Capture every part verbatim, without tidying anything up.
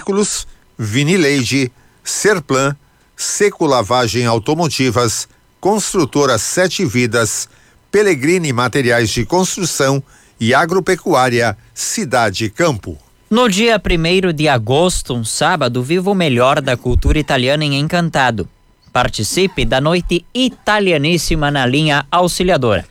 Veículos, Vinileide, Serplan, Seco Lavagem Automotivas, Construtora Sete Vidas, Pelegrini Materiais de Construção e Agropecuária Cidade Campo. No dia primeiro de agosto, um sábado, viva o melhor da cultura italiana em Encantado. Participe da noite italianíssima na linha Auxiliadora.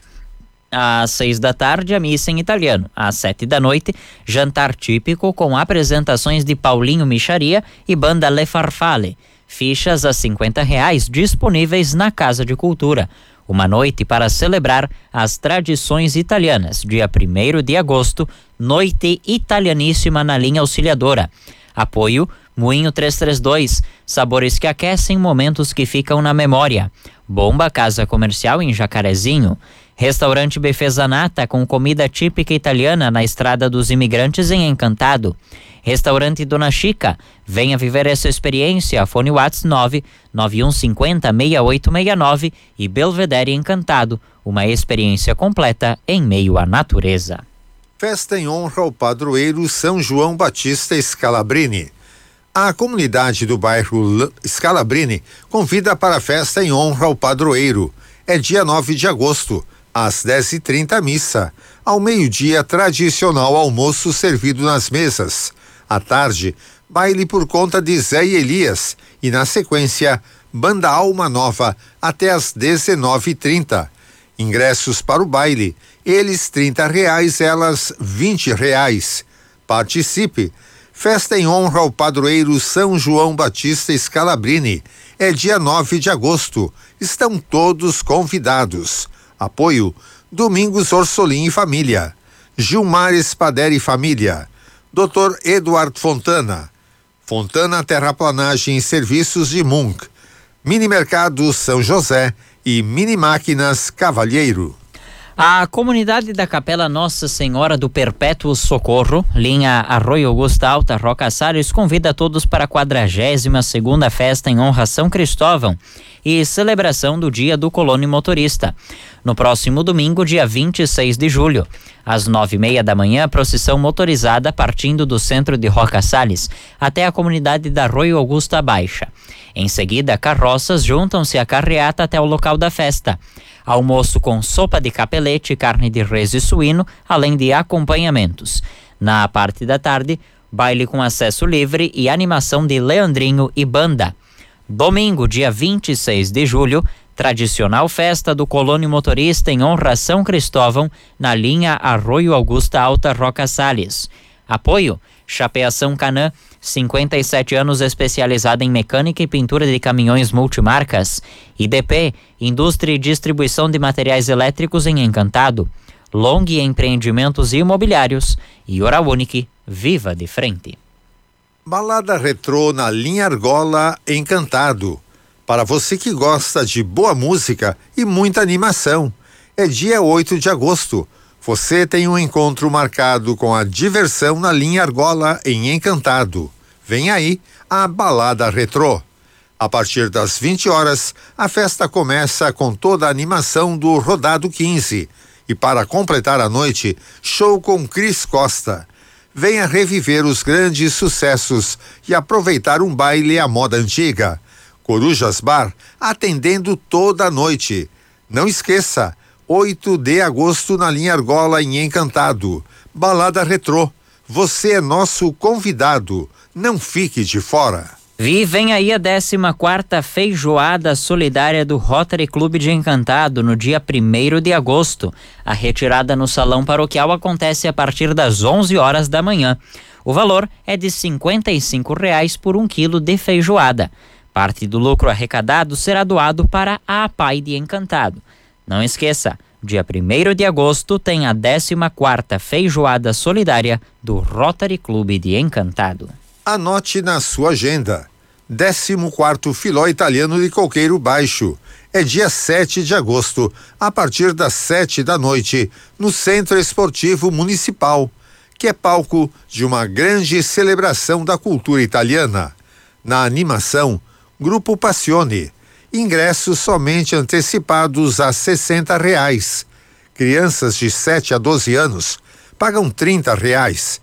Às seis da tarde, a missa em italiano. Às sete da noite, jantar típico com apresentações de Paulinho Micharia e banda Le Farfalle. Fichas a cinquenta reais disponíveis na Casa de Cultura. Uma noite para celebrar as tradições italianas. Dia primeiro de agosto, noite italianíssima na linha Auxiliadora. Apoio Moinho trezentos e trinta e dois, sabores que aquecem, momentos que ficam na memória. Bomba Casa Comercial em Jacarezinho. Restaurante Buffet Zanata com comida típica italiana na Estrada dos Imigrantes em Encantado. Restaurante Dona Chica, venha viver essa experiência. Fone WhatsApp nove nove um cinco zero seis oito seis nove e Belvedere Encantado, uma experiência completa em meio à natureza. Festa em honra ao padroeiro São João Batista Scalabrini. A comunidade do bairro Scalabrini convida para a festa em honra ao padroeiro. É dia nove de agosto, às dez e trinta missa. Ao meio-dia, tradicional almoço servido nas mesas. À tarde, baile por conta de Zé e Elias. E na sequência, Banda Alma Nova até às dezenove e trinta. Ingressos para o baile, eles trinta reais, elas vinte reais. Participe! Festa em honra ao padroeiro São João Batista Scalabrini. É dia nove de agosto. Estão todos convidados. Apoio Domingos Orsolim e Família. Gilmar Spaderi e Família. doutor Eduardo Fontana. Fontana Terraplanagem e Serviços de Munk. Mini Mercado São José e Mini Máquinas Cavalheiro. A comunidade da Capela Nossa Senhora do Perpétuo Socorro, linha Arroio Augusta Alta, Roca Salles, convida todos para a quadragésima segunda festa em honra a São Cristóvão e celebração do Dia do Colono Motorista. No próximo domingo, dia vinte e seis de julho, às nove e meia da manhã, procissão motorizada partindo do centro de Roca Salles até a comunidade da Arroio Augusta Baixa. Em seguida, carroças juntam-se à carreata até o local da festa. Almoço com sopa de capelete, carne de res e suíno, além de acompanhamentos. Na parte da tarde, baile com acesso livre e animação de Leandrinho e banda. Domingo, dia vinte e seis de julho, tradicional festa do Colono Motorista em honra a São Cristóvão, na linha Arroio Augusta Alta, Roca Salles. Apoio Chapeação Canã, cinquenta e sete anos, especializada em mecânica e pintura de caminhões multimarcas. I D P, Indústria e Distribuição de Materiais Elétricos em Encantado. Long Empreendimentos Imobiliários e Hora Unique, viva de frente. Balada retrô na linha Argola Encantado. Para você que gosta de boa música e muita animação. É dia oito de agosto. Você tem um encontro marcado com a diversão na linha Argola em Encantado. Vem aí a Balada Retrô. A partir das vinte horas, a festa começa com toda a animação do Rodado quinze. E para completar a noite, show com Cris Costa. Venha reviver os grandes sucessos e aproveitar um baile à moda antiga. Corujas Bar, atendendo toda a noite. Não esqueça, oito de agosto na linha Argola em Encantado. Balada Retrô. Você é nosso convidado. Não fique de fora. Vi, vem aí a décima quarta feijoada solidária do Rotary Clube de Encantado no dia primeiro de agosto. A retirada no salão paroquial acontece a partir das onze horas da manhã. O valor é de cinquenta e cinco reais por um quilo de feijoada. Parte do lucro arrecadado será doado para a APAI de Encantado. Não esqueça, dia primeiro de agosto tem a décima quarta feijoada solidária do Rotary Clube de Encantado. Anote na sua agenda. décimo quarto Filó Italiano de Coqueiro Baixo. É dia sete de agosto, a partir das sete da noite, no Centro Esportivo Municipal, que é palco de uma grande celebração da cultura italiana. Na animação, Grupo Passione. Ingressos somente antecipados a sessenta reais. Crianças de sete a doze anos pagam trinta reais.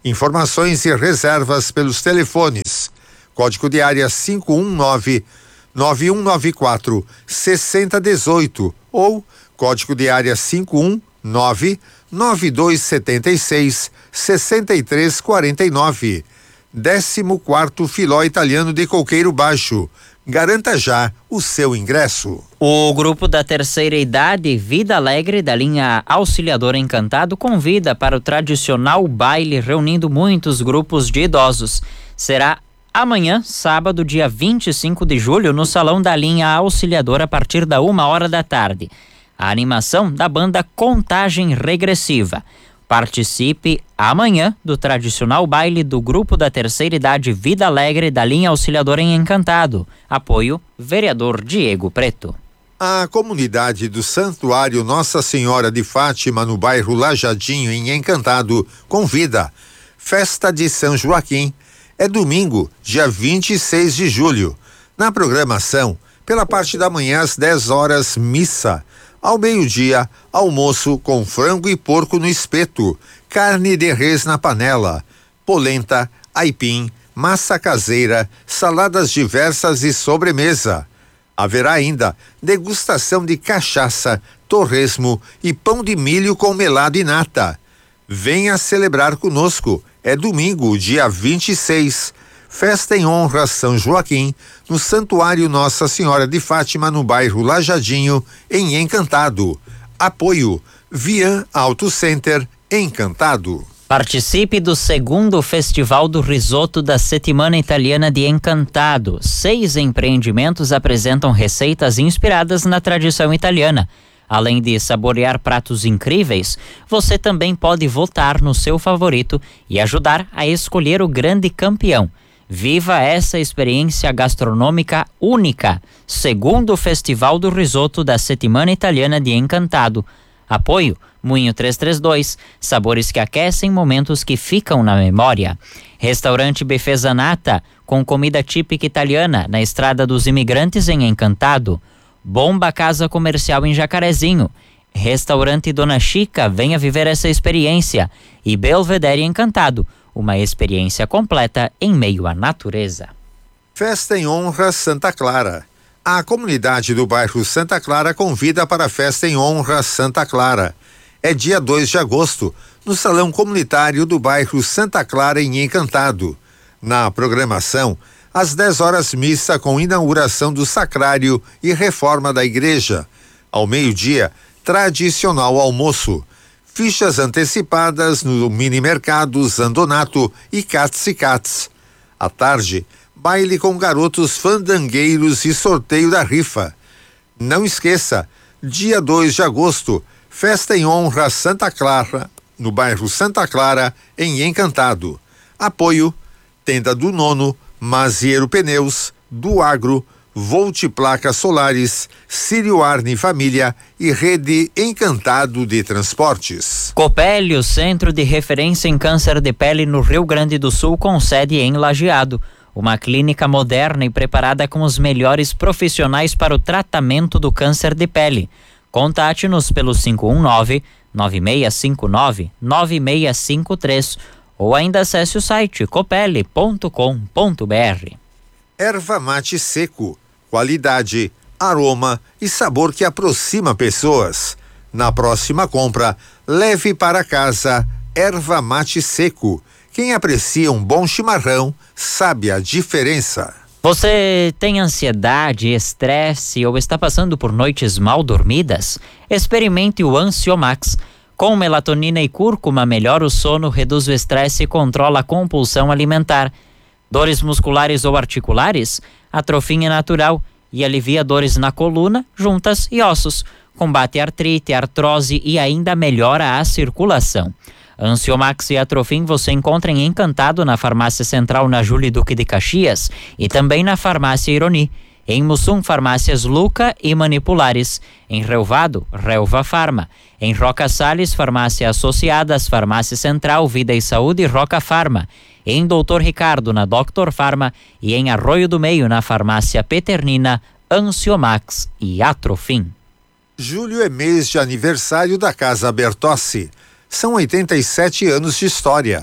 Informações e reservas pelos telefones. Código de área cinco um nove, nove um nove quatro, seis zero um oito ou código de área cinco um nove, nove dois sete seis, seis três quatro nove. décimo quarto Filó Italiano de Coqueiro Baixo. Garanta já o seu ingresso. O grupo da terceira idade Vida Alegre da linha Auxiliadora Encantado convida para o tradicional baile reunindo muitos grupos de idosos. Será amanhã, sábado, dia vinte e cinco de julho, no salão da linha Auxiliadora a partir da uma hora da tarde. A animação da banda Contagem Regressiva. Participe amanhã do tradicional baile do grupo da terceira idade Vida Alegre da linha Auxiliadora em Encantado. Apoio, vereador Diego Preto. A comunidade do Santuário Nossa Senhora de Fátima, no bairro Lajadinho, em Encantado, convida. Festa de São Joaquim. É domingo, dia vinte e seis de julho. Na programação, pela parte da manhã às dez horas, missa. Ao meio-dia, almoço com frango e porco no espeto, carne de res na panela, polenta, aipim, massa caseira, saladas diversas e sobremesa. Haverá ainda degustação de cachaça, torresmo e pão de milho com melado e nata. Venha celebrar conosco. É domingo, dia vinte e seis. Festa em honra a São Joaquim, no Santuário Nossa Senhora de Fátima, no bairro Lajadinho, em Encantado. Apoio, Vian Auto Center, Encantado. Participe do segundo Festival do Risoto da Settimana Italiana de Encantado. Seis empreendimentos apresentam receitas inspiradas na tradição italiana. Além de saborear pratos incríveis, você também pode votar no seu favorito e ajudar a escolher o grande campeão. Viva essa experiência gastronômica única. Segundo Festival do Risoto da Settimana Italiana de Encantado. Apoio, Moinho trezentos e trinta e dois, sabores que aquecem, momentos que ficam na memória. Restaurante Buffet Zanata, com comida típica italiana, na Estrada dos Imigrantes em Encantado. Bomba Casa Comercial em Jacarezinho. Restaurante Dona Chica, venha viver essa experiência. E Belvedere Encantado, uma experiência completa em meio à natureza. Festa em honra Santa Clara. A comunidade do bairro Santa Clara convida para a Festa em honra Santa Clara. É dia dois de agosto, no Salão Comunitário do bairro Santa Clara, em Encantado. Na programação, às dez horas, missa com inauguração do sacrário e reforma da igreja. Ao meio-dia, tradicional almoço. Fichas antecipadas no mini mercado Zandonato e Cats e Cats. À tarde, baile com garotos fandangueiros e sorteio da rifa. Não esqueça, dia dois de agosto, festa em honra Santa Clara, no bairro Santa Clara, em Encantado. Apoio, Tenda do Nono, Mazieiro Pneus, do Agro, Volt Placas Solares, Sírio Arne Família e Rede Encantado de Transportes. Copelli, o centro de referência em câncer de pele no Rio Grande do Sul, com sede em Lajeado. Uma clínica moderna e preparada com os melhores profissionais para o tratamento do câncer de pele. Contate-nos pelo cinco um nove, nove seis cinco nove, nove seis cinco três ou ainda acesse o site copelli ponto com ponto br. Erva mate seco, qualidade, aroma e sabor que aproxima pessoas. Na próxima compra, leve para casa erva mate seco. Quem aprecia um bom chimarrão sabe a diferença. Você tem ansiedade, estresse ou está passando por noites mal dormidas? Experimente o Ansiomax. Com melatonina e cúrcuma, melhora o sono, reduz o estresse e controla a compulsão alimentar. Dores musculares ou articulares? Atrofina natural e alivia dores na coluna, juntas e ossos. Combate artrite, artrose e ainda melhora a circulação. Ansiomax e Atrofin você encontra em Encantado, na Farmácia Central, na Júlio Duque de Caxias, e também na Farmácia Ironi. Em Mussum, farmácias Luca e Manipulares. Em Relvado, Relva Farma. Em Roca Salles, farmácia Associadas, Farmácia Central, Vida e Saúde, Roca Farma. Em Doutor Ricardo, na Doctor Farma. E em Arroio do Meio, na Farmácia Peternina, Ansiomax e Atrofin. Julho é mês de aniversário da Casa Bertossi. São oitenta e sete anos de história.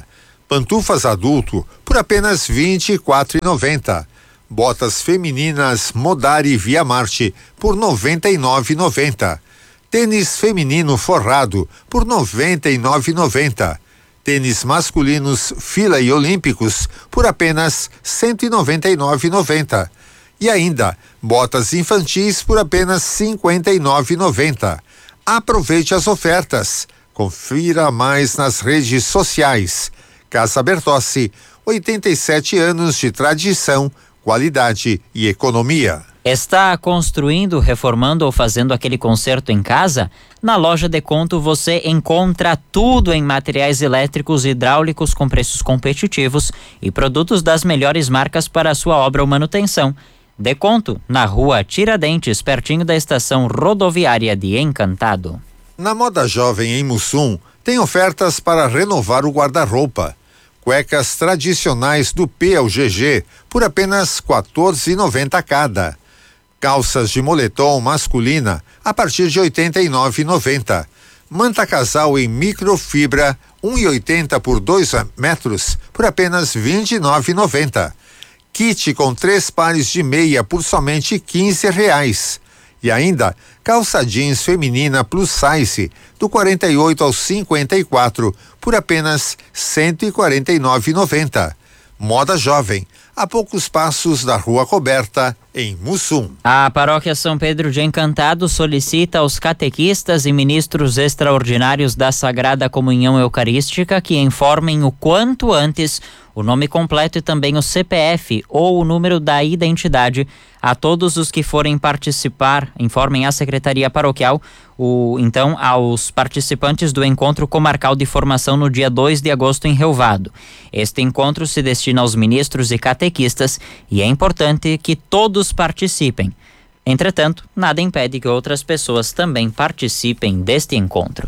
Pantufas adulto por apenas vinte e quatro reais e noventa centavos. Botas femininas Modari Via Marte por noventa e nove reais e noventa centavos. Tênis feminino forrado por noventa e nove reais e noventa centavos. Tênis masculinos Fila e Olímpicos por apenas cento e noventa e nove reais e noventa centavos. E ainda, botas infantis por apenas cinquenta e nove reais e noventa centavos. Aproveite as ofertas. Confira mais nas redes sociais. Casa Bertossi, oitenta e sete anos de tradição, qualidade e economia. Está construindo, reformando ou fazendo aquele conserto em casa? Na loja Deconto você encontra tudo em materiais elétricos e hidráulicos com preços competitivos e produtos das melhores marcas para a sua obra ou manutenção. Deconto, na rua Tiradentes, pertinho da estação rodoviária de Encantado. Na Moda Jovem em Mussum, tem ofertas para renovar o guarda-roupa. Cuecas tradicionais do P ao G G por apenas quatorze reais e noventa centavos cada. Calças de moletom masculina a partir de oitenta e nove reais e noventa centavos. Manta casal em microfibra um e oitenta por dois metros por apenas vinte e nove reais e noventa centavos. Kit com três pares de meia por somente quinze reais. E ainda, calça jeans feminina plus size, do quarenta e oito ao cinquenta e quatro, por apenas cento e quarenta e nove reais e noventa centavos. Moda Jovem, a poucos passos da Rua Coberta, em Mussum. A Paróquia São Pedro de Encantado solicita aos catequistas e ministros extraordinários da Sagrada Comunhão Eucarística que informem o quanto antes o nome completo e também o C P F ou o número da identidade a todos os que forem participar. Informem a Secretaria Paroquial, o, então, aos participantes do Encontro Comarcal de Formação no dia dois de agosto em Rio Vado. Este encontro se destina aos ministros e catequistas e é importante que todos participem. Entretanto, nada impede que outras pessoas também participem deste encontro.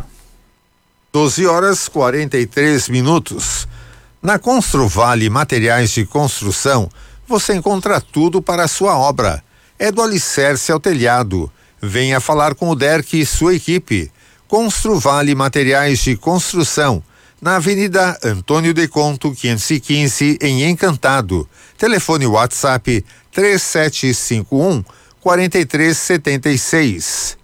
doze horas e quarenta e três minutos. Na Construvale Materiais de Construção, você encontra tudo para a sua obra. É do alicerce ao telhado. Venha falar com o Derek e sua equipe. Construvale Materiais de Construção, na Avenida Antônio de Conto, quinhentos e quinze, em Encantado. Telefone WhatsApp três sete cinco um, quatro três sete seis.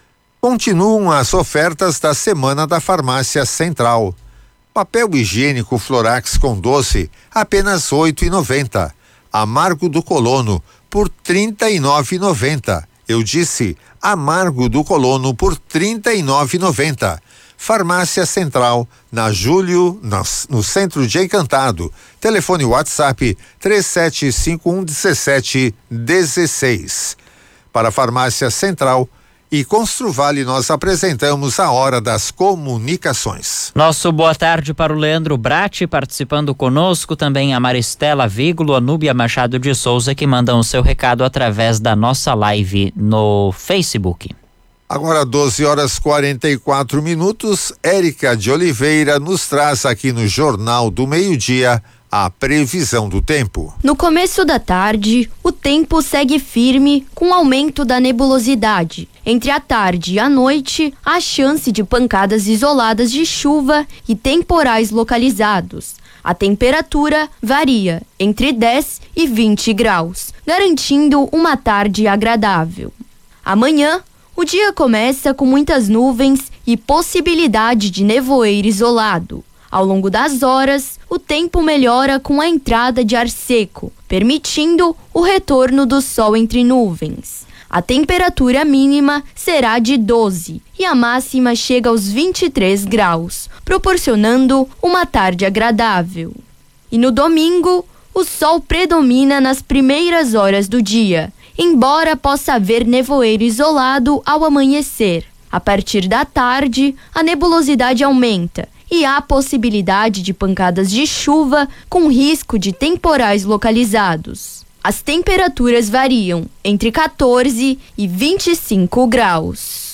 Continuam as ofertas da Semana da Farmácia Central. Papel higiênico Florax com doce, apenas oito reais e noventa centavos. Amargo do Colono, por trinta e nove reais e noventa centavos. Eu disse, Amargo do Colono por trinta e nove reais e noventa centavos. Farmácia Central, na Júlio, no, no centro de Encantado. Telefone WhatsApp três sete cinco um, dezessete dezesseis. Para a Farmácia Central e Construvale, nós apresentamos a Hora das Comunicações. Nosso boa tarde para o Leandro Bratti, participando conosco, também a Maristela Vígulo, a Núbia Machado de Souza, que mandam o seu recado através da nossa live no Facebook. Agora doze horas e quarenta e quatro minutos, Érica de Oliveira nos traz aqui no Jornal do Meio-Dia a previsão do tempo. No começo da tarde, o tempo segue firme com aumento da nebulosidade. Entre a tarde e a noite, há chance de pancadas isoladas de chuva e temporais localizados. A temperatura varia entre dez e vinte graus, garantindo uma tarde agradável. Amanhã, o dia começa com muitas nuvens e possibilidade de nevoeiro isolado. Ao longo das horas, o tempo melhora com a entrada de ar seco, permitindo o retorno do sol entre nuvens. A temperatura mínima será de doze e a máxima chega aos vinte e três graus, proporcionando uma tarde agradável. E no domingo, o sol predomina nas primeiras horas do dia, embora possa haver nevoeiro isolado ao amanhecer. A partir da tarde, a nebulosidade aumenta e há possibilidade de pancadas de chuva com risco de temporais localizados. As temperaturas variam entre quatorze e vinte e cinco graus.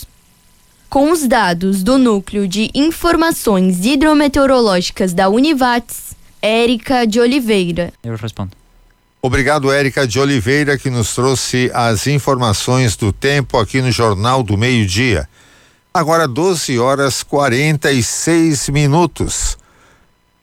Com os dados do Núcleo de Informações Hidrometeorológicas da Univates, Érica de Oliveira. Eu respondo. Obrigado, Érica de Oliveira, que nos trouxe as informações do tempo aqui no Jornal do Meio-Dia. Agora doze horas e quarenta e seis minutos.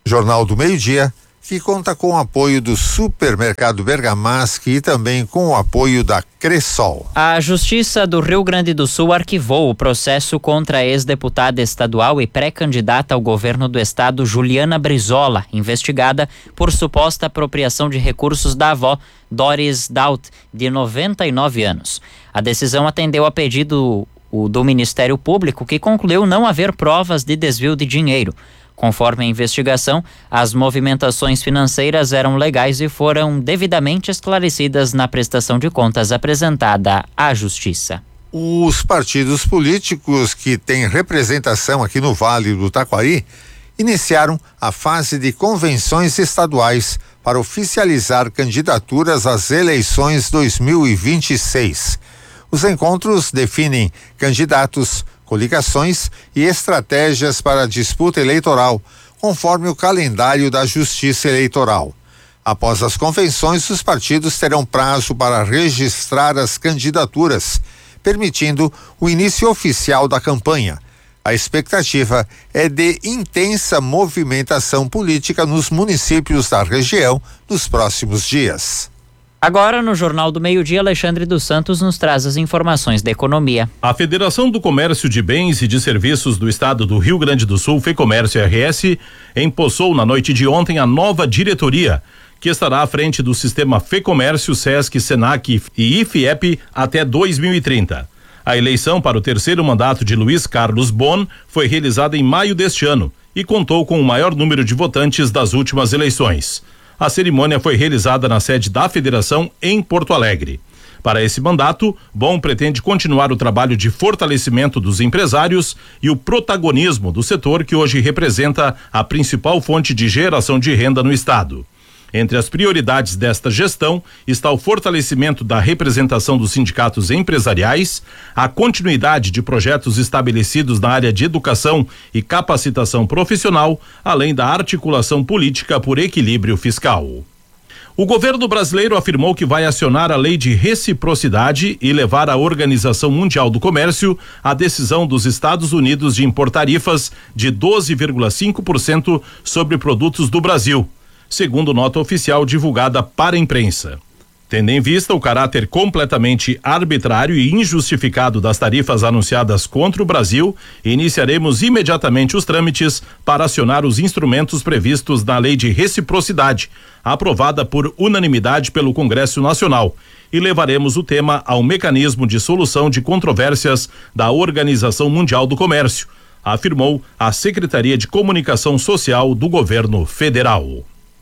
Jornal do Meio-Dia, que conta com o apoio do Supermercado Bergamasque e também com o apoio da Cressol. A Justiça do Rio Grande do Sul arquivou o processo contra a ex-deputada estadual e pré-candidata ao governo do estado Juliana Brizola, investigada por suposta apropriação de recursos da avó Doris Daut, de noventa e nove anos. A decisão atendeu a pedido do Ministério Público, que concluiu não haver provas de desvio de dinheiro. Conforme a investigação, as movimentações financeiras eram legais e foram devidamente esclarecidas na prestação de contas apresentada à Justiça. Os partidos políticos que têm representação aqui no Vale do Taquari iniciaram a fase de convenções estaduais para oficializar candidaturas às eleições dois mil e vinte e seis. Os encontros definem candidatos, coligações e estratégias para a disputa eleitoral, conforme o calendário da Justiça Eleitoral. Após as convenções, os partidos terão prazo para registrar as candidaturas, permitindo o início oficial da campanha. A expectativa é de intensa movimentação política nos municípios da região nos próximos dias. Agora, no Jornal do Meio-Dia, Alexandre dos Santos nos traz as informações da economia. A Federação do Comércio de Bens e de Serviços do Estado do Rio Grande do Sul, FEComércio R S, empossou na noite de ontem a nova diretoria, que estará à frente do sistema FEComércio, SESC, SENAC e IFIEP até dois mil e trinta. A eleição para o terceiro mandato de Luiz Carlos Bon foi realizada em maio deste ano e contou com o maior número de votantes das últimas eleições. A cerimônia foi realizada na sede da Federação em Porto Alegre. Para esse mandato, Bon pretende continuar o trabalho de fortalecimento dos empresários e o protagonismo do setor que hoje representa a principal fonte de geração de renda no estado. Entre as prioridades desta gestão está o fortalecimento da representação dos sindicatos empresariais, a continuidade de projetos estabelecidos na área de educação e capacitação profissional, além da articulação política por equilíbrio fiscal. O governo brasileiro afirmou que vai acionar a lei de reciprocidade e levar à Organização Mundial do Comércio a decisão dos Estados Unidos de impor tarifas de doze vírgula cinco por cento sobre produtos do Brasil, segundo nota oficial divulgada para a imprensa. Tendo em vista o caráter completamente arbitrário e injustificado das tarifas anunciadas contra o Brasil, iniciaremos imediatamente os trâmites para acionar os instrumentos previstos na Lei de Reciprocidade, aprovada por unanimidade pelo Congresso Nacional, e levaremos o tema ao mecanismo de solução de controvérsias da Organização Mundial do Comércio, afirmou a Secretaria de Comunicação Social do Governo Federal.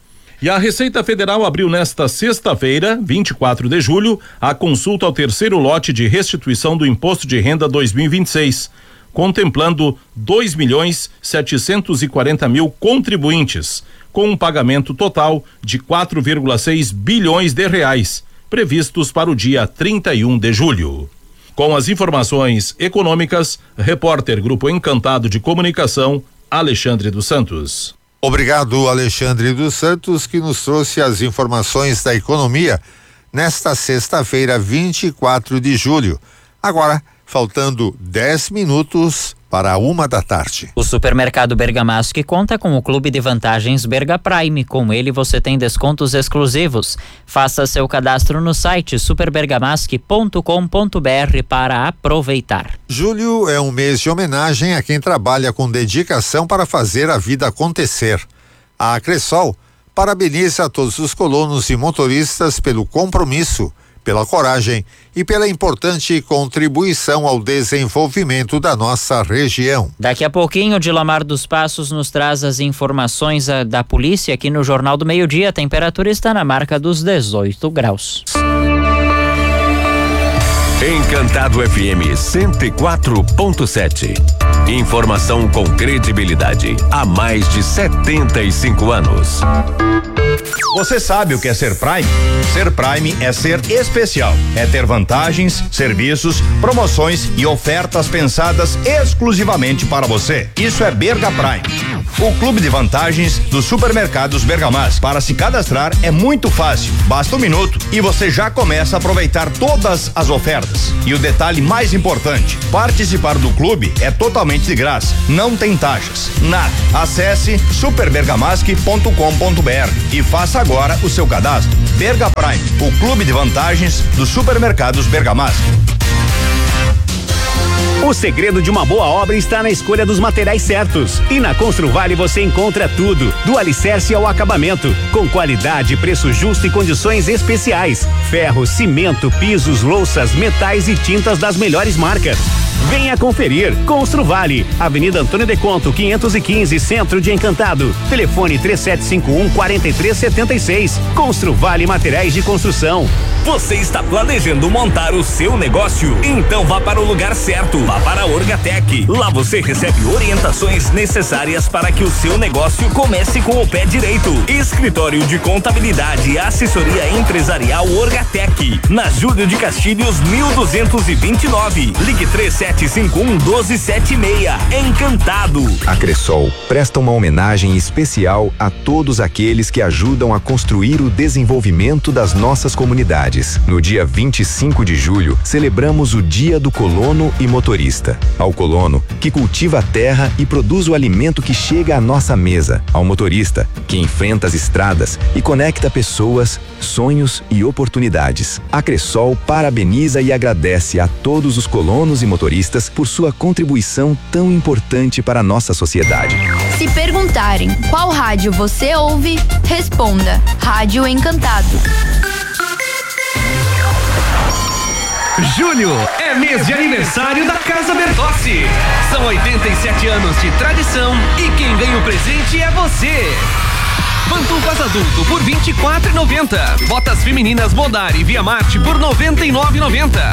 E a Receita Federal abriu nesta sexta-feira, vinte e quatro de julho, a consulta ao terceiro lote de restituição do Imposto de Renda dois mil e vinte e seis, contemplando dois milhões setecentos e quarenta mil contribuintes, com um pagamento total de quatro vírgula seis bilhões de reais, previstos para o dia trinta e um de julho. Com as informações econômicas, repórter Grupo Encantado de Comunicação, Alexandre dos Santos. Obrigado, Alexandre dos Santos, que nos trouxe as informações da economia nesta sexta-feira, vinte e quatro de julho. Agora, faltando dez minutos para uma da tarde. O supermercado Bergamasque conta com o clube de vantagens Berga Prime. Com ele você tem descontos exclusivos. Faça seu cadastro no site super bergamasque ponto com ponto br para aproveitar. Julho é um mês de homenagem a quem trabalha com dedicação para fazer a vida acontecer. A Cressol parabeniza todos os colonos e motoristas pelo compromisso, pela coragem e pela importante contribuição ao desenvolvimento da nossa região. Daqui a pouquinho, Dilamar dos Passos nos traz as informações a, da polícia aqui no Jornal do Meio-Dia. A temperatura está na marca dos dezoito graus. Encantado F M cento e quatro ponto sete. Informação com credibilidade há mais de setenta e cinco anos. Você sabe o que é ser Prime? Ser Prime é ser especial, é ter vantagens, serviços, promoções e ofertas pensadas exclusivamente para você. Isso é Berga Prime. o clube de vantagens dos supermercados Bergamasque. Para se cadastrar é muito fácil, basta um minuto e você já começa a aproveitar todas as ofertas. E o detalhe mais importante, participar do clube é totalmente de graça, não tem taxas, nada. Acesse super bergamasque ponto com ponto br e faça agora o seu cadastro. Berga Prime, o clube de vantagens dos supermercados Bergamasque. O segredo de uma boa obra está na escolha dos materiais certos. E na Construvale você encontra tudo, do alicerce ao acabamento, com qualidade, preço justo e condições especiais. Ferro, cimento, pisos, louças, metais e tintas das melhores marcas. Venha conferir. Construvale, Avenida Antônio de Conto, quinhentos e quinze, Centro de Encantado. Telefone três sete cinco um, quatro três sete seis. Construvale Materiais de Construção. Você está planejando montar o seu negócio? Então vá para o lugar certo. Vá para a Orgatec. Lá você recebe orientações necessárias para que o seu negócio comece com o pé direito. Escritório de Contabilidade e Assessoria Empresarial Orgatec. Na Júlio de Castilhos, mil duzentos e vinte e nove. Ligue três sete cinco um, doze setenta e seis. Encantado. A Cressol presta uma homenagem especial a todos aqueles que ajudam a construir o desenvolvimento das nossas comunidades. No dia vinte e cinco de julho, celebramos o Dia do Colono e Motorista. Ao colono, que cultiva a terra e produz o alimento que chega à nossa mesa. Ao motorista, que enfrenta as estradas e conecta pessoas, sonhos e oportunidades. A Cressol parabeniza e agradece a todos os colonos e motoristas por sua contribuição tão importante para a nossa sociedade. Se perguntarem qual rádio você ouve, responda: Rádio Encantado. Julho é mês de aniversário da Casa Bertossi. São oitenta e sete anos de tradição e quem ganha o presente é você. Pantufas adulto por vinte e quatro reais e noventa centavos. Botas femininas Modari e Via Marte por noventa e nove reais e noventa